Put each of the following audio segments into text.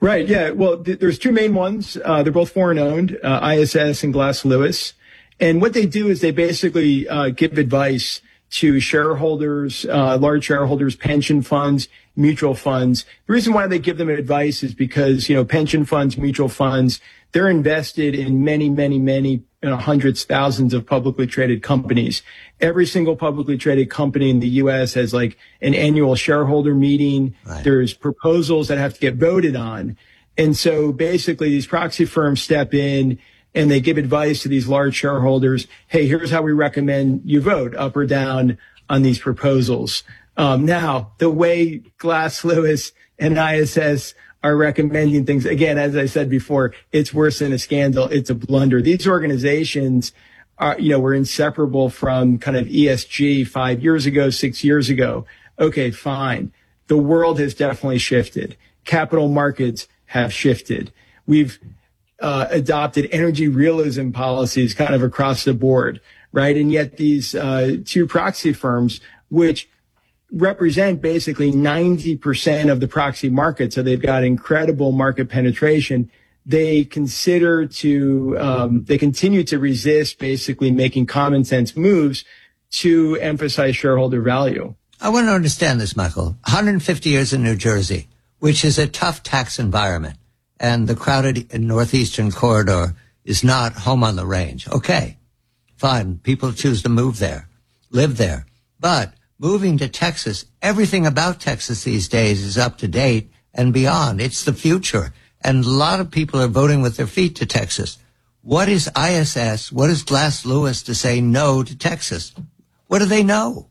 Right. Yeah. Well, there's two main ones. They're both foreign owned, ISS and Glass Lewis. And what they do is they basically give advice to shareholders, large shareholders, pension funds, mutual funds. The reason why they give them advice is because, pension funds, mutual funds, they're invested in many, hundreds, thousands of publicly traded companies. Every single publicly traded company in the U.S. has like an annual shareholder meeting. Right. There's proposals that have to get voted on. And so basically these proxy firms step in and they give advice to these large shareholders. Hey, here's how we recommend you vote up or down on these proposals. Now, the way Glass Lewis and ISS are recommending things, again, as I said before, it's worse than a scandal. It's a blunder. These organizations are, were inseparable from kind of ESG 5 years ago, 6 years ago. Okay, fine. The world has definitely shifted. Capital markets have shifted. We've adopted energy realism policies kind of across the board, right? And yet these two proxy firms, which represent basically 90% of the proxy market, so they've got incredible market penetration, they continue to resist basically making common sense moves to emphasize shareholder value. I want to understand this, Michael. 150 years in New Jersey, which is a tough tax environment, and the crowded northeastern corridor is not home on the range. Okay, fine. People choose to move there, live there. But moving to Texas, everything about Texas these days is up to date and beyond. It's the future. And a lot of people are voting with their feet to Texas. What is ISS? What is Glass Lewis to say no to Texas? What do they know?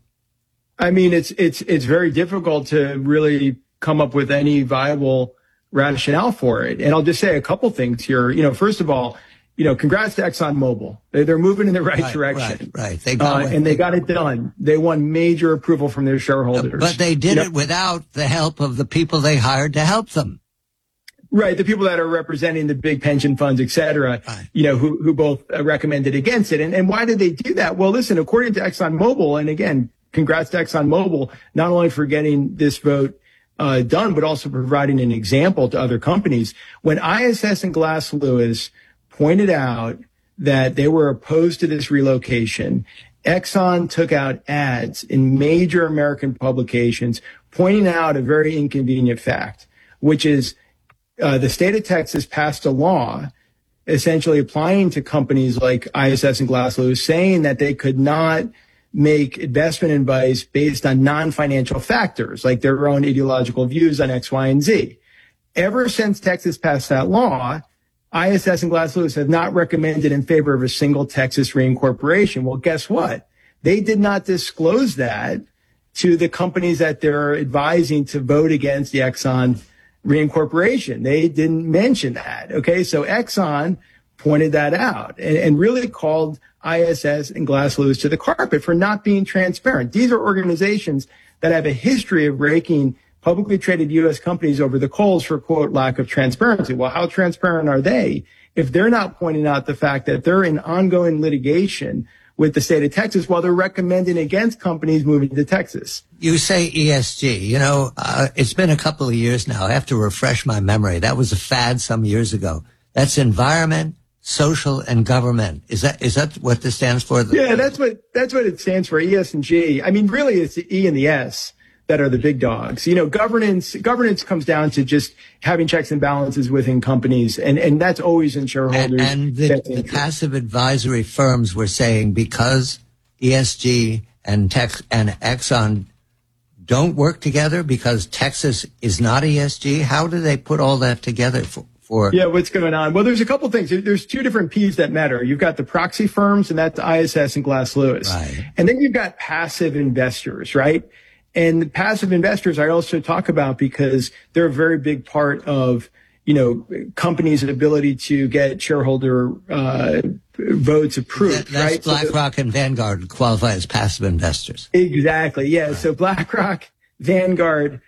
I mean, it's very difficult to really come up with any viable rationale for it. And I'll just say a couple things here. First of all, congrats to ExxonMobil. They're moving in the right direction. Right. They got it done. They won major approval from their shareholders. But they did it without the help of the people they hired to help them. Right. The people that are representing the big pension funds, et cetera, who both recommended against it. And why did they do that? Well, listen, according to ExxonMobil, and again, congrats to ExxonMobil, not only for getting this vote done, but also providing an example to other companies. When ISS and Glass Lewis pointed out that they were opposed to this relocation, Exxon took out ads in major American publications pointing out a very inconvenient fact, which is the state of Texas passed a law essentially applying to companies like ISS and Glass Lewis, saying that they could not make investment advice based on non-financial factors, like their own ideological views on X, Y, and Z. Ever since Texas passed that law, ISS and Glass Lewis have not recommended in favor of a single Texas reincorporation. Well, guess what? They did not disclose that to the companies that they're advising to vote against the Exxon reincorporation. They didn't mention that. Okay. So Exxon pointed that out and really called ISS and Glass Lewis to the carpet for not being transparent. These are organizations that have a history of raking publicly traded U.S. companies over the coals for, quote, lack of transparency. Well, how transparent are they if they're not pointing out the fact that they're in ongoing litigation with the state of Texas while they're recommending against companies moving to Texas? You say ESG. It's been a couple of years now. I have to refresh my memory. That was a fad some years ago. That's environment, social, and government. Is that what this stands for? Yeah, that's what it stands for, ES and G. I mean, really, it's the E and the S that are the big dogs. Governance comes down to just having checks and balances within companies, and that's always in shareholders. And the passive advisory firms were saying because ESG and Exxon don't work together because Texas is not ESG. How do they put all that together for? Yeah, what's going on? Well, there's a couple things. There's two different P's that matter. You've got the proxy firms, and that's ISS and Glass Lewis. Right. And then you've got passive investors, right? And the passive investors I also talk about because they're a very big part of, companies' ability to get shareholder votes approved. That's right? BlackRock and Vanguard qualify as passive investors. Exactly. Yeah. Right. So BlackRock, Vanguard,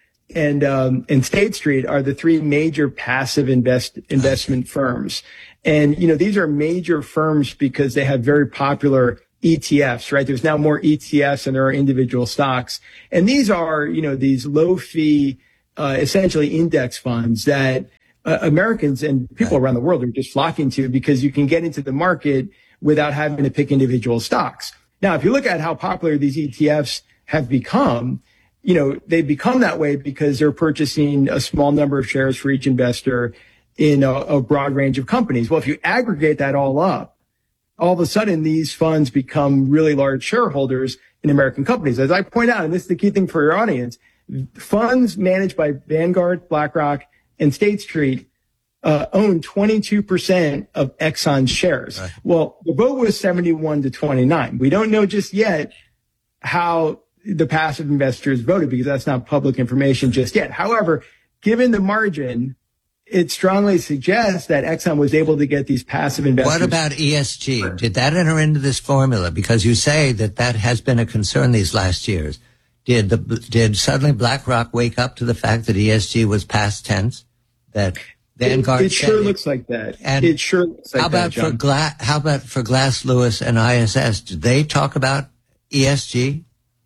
and State Street are the three major passive investment firms. And, these are major firms because they have very popular ETFs, right? There's now more ETFs than there are individual stocks. And these are, these low fee, essentially index funds that, Americans and people around the world are just flocking to, because you can get into the market without having to pick individual stocks. Now, if you look at how popular these ETFs have become, they've become that way because they're purchasing a small number of shares for each investor in a broad range of companies. Well, if you aggregate that all up, all of a sudden these funds become really large shareholders in American companies. As I point out, and this is the key thing for your audience, funds managed by Vanguard, BlackRock, and State Street own 22% of Exxon's shares. Right. Well, the vote was 71-29. We don't know just yet how the passive investors voted, because that's not public information just yet. However, given the margin, it strongly suggests that Exxon was able to get these passive investors. What about ESG? Did that enter into this formula? Because you say that has been a concern these last years. Did suddenly BlackRock wake up to the fact that ESG was past tense? That Vanguard it sure looks like that. And it sure looks like that, John. How about for Glass Lewis and ISS? Did they talk about ESG?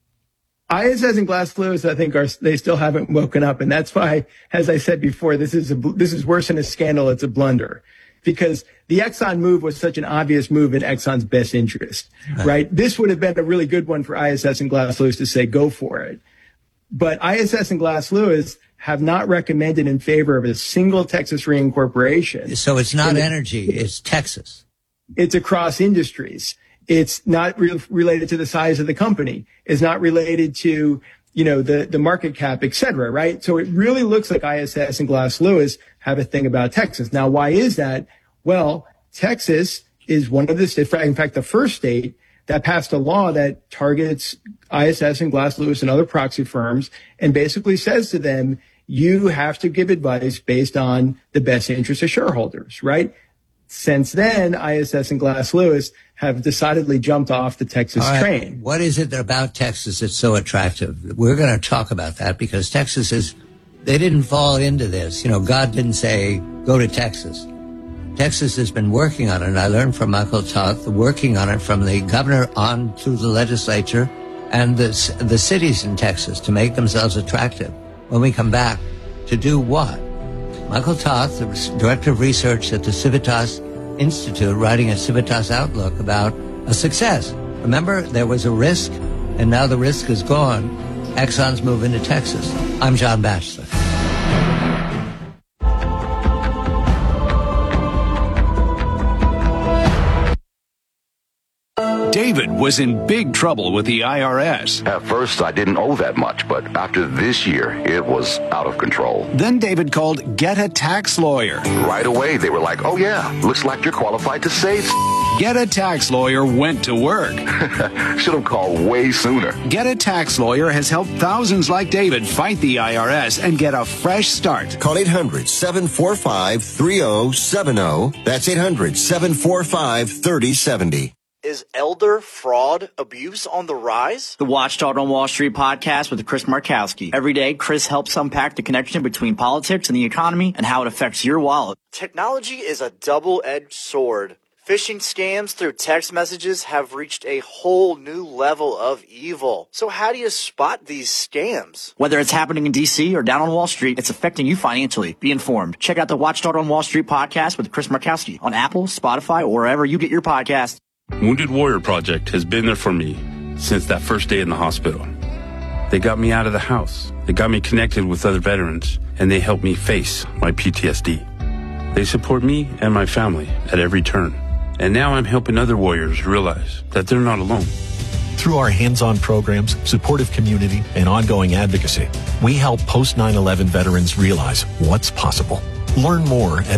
ISS and Glass Lewis, I think, they still haven't woken up, and that's why, as I said before, this is worse than a scandal. It's a blunder, because the Exxon move was such an obvious move in Exxon's best interest, right? This would have been a really good one for ISS and Glass Lewis to say go for it, but ISS and Glass Lewis have not recommended in favor of a single Texas reincorporation. So it's not energy; it's Texas. It's across industries. It's not related to the size of the company. It's not related to, the market cap, et cetera, right? So it really looks like ISS and Glass Lewis have a thing about Texas. Now, why is that? Well, Texas is one of in fact, the first state that passed a law that targets ISS and Glass Lewis and other proxy firms and basically says to them, you have to give advice based on the best interest of shareholders, right? Since then, ISS and Glass Lewis have decidedly jumped off the Texas train. What is it about Texas that's so attractive? We're going to talk about that, because they didn't fall into this. God didn't say, go to Texas. Texas has been working on it, and I learned from Michael Toth, working on it from the governor on to the legislature and the cities in Texas to make themselves attractive. When we come back, to do what? Michael Toth, the director of research at the Civitas Institute, writing a Civitas Outlook about a success. Remember, there was a risk, and now the risk is gone. Exxon's move into Texas. I'm John Batchelor. David was in big trouble with the IRS. At first, I didn't owe that much, but after this year, it was out of control. Then David called Get a Tax Lawyer. Right away, they were like, oh yeah, looks like you're qualified to save. Get a Tax Lawyer went to work. Should have called way sooner. Get a Tax Lawyer has helped thousands like David fight the IRS and get a fresh start. Call 800-745-3070. That's 800-745-3070. Is elder fraud abuse on the rise? The Watchdog on Wall Street podcast with Chris Markowski. Every day, Chris helps unpack the connection between politics and the economy and how it affects your wallet. Technology is a double-edged sword. Phishing scams through text messages have reached a whole new level of evil. So how do you spot these scams? Whether it's happening in D.C. or down on Wall Street, it's affecting you financially. Be informed. Check out the Watchdog on Wall Street podcast with Chris Markowski on Apple, Spotify, or wherever you get your podcast. Wounded Warrior Project has been there for me since that first day in the hospital. They got me out of the house. They got me connected with other veterans, and they helped me face my PTSD. They support me and my family at every turn. And now I'm helping other warriors realize that they're not alone. Through our hands-on programs, supportive community, and ongoing advocacy, we help post 9/11 veterans realize what's possible. Learn more at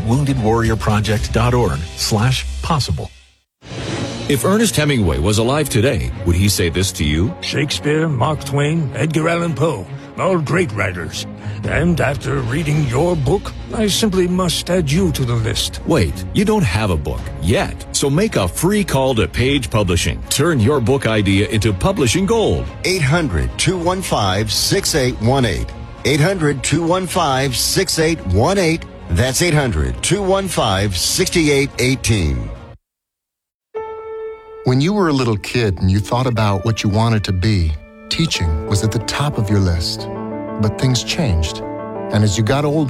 woundedwarriorproject.org/possible. If Ernest Hemingway was alive today, would he say this to you? Shakespeare, Mark Twain, Edgar Allan Poe, all great writers. And after reading your book, I simply must add you to the list. Wait, you don't have a book yet. So make a free call to Page Publishing. Turn your book idea into publishing gold. 800-215-6818. 800-215-6818. That's 800-215-6818. When you were a little kid and you thought about what you wanted to be, teaching was at the top of your list. But things changed. And as you got older,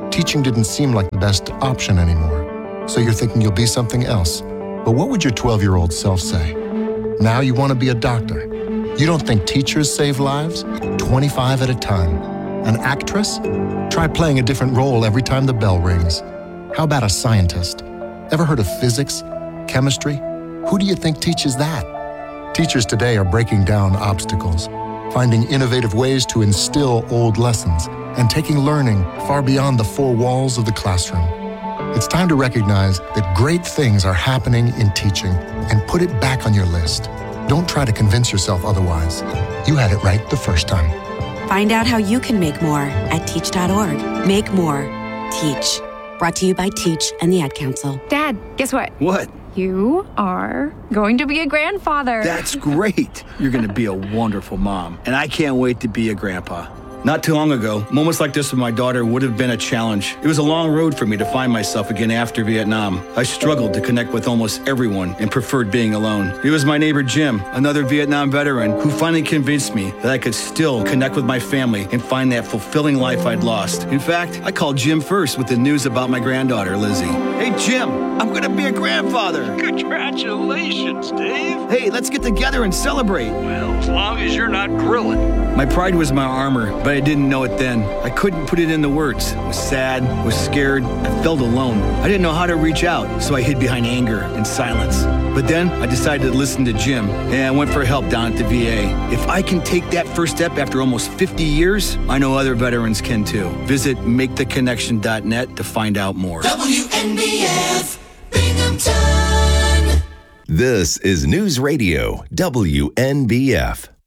Teaching didn't seem like the best option anymore. So you're thinking you'll be something else. But what would your 12-year-old self say? Now you want to be a doctor. You don't think teachers save lives? 25 at a time. An actress? Try playing a different role every time the bell rings. How about a scientist? Ever heard of physics? Chemistry? Who do you think teaches that? Teachers today are breaking down obstacles, finding innovative ways to instill old lessons, and taking learning far beyond the four walls of the classroom. It's time to recognize that great things are happening in teaching and put it back on your list. Don't try to convince yourself otherwise. You had it right the first time. Find out how you can make more at teach.org. Make more. Teach. Brought to you by Teach and the Ad Council. Dad, guess what? What? You are going to be a grandfather. That's great. You're going to be a wonderful mom. And I can't wait to be a grandpa. Not too long ago, moments like this with my daughter would have been a challenge. It was a long road for me to find myself again after Vietnam. I struggled to connect with almost everyone and preferred being alone. It was my neighbor Jim, another Vietnam veteran, who finally convinced me that I could still connect with my family and find that fulfilling life I'd lost. In fact, I called Jim first with the news about my granddaughter, Lizzie. Hey, Jim, I'm going to be a grandfather. Congratulations, Dave. Hey, let's get together and celebrate. Well, as long as you're not grilling. My pride was my armor, but I didn't know it then. I couldn't put it into words. I was sad, was scared, I felt alone. I didn't know how to reach out, so I hid behind anger and silence. But then I decided to listen to Jim, and I went for help down at the VA. If I can take that first step after almost 50 years, I know other veterans can too. Visit maketheconnection.net to find out more. WNBF, Binghamton. This is News Radio, WNBF.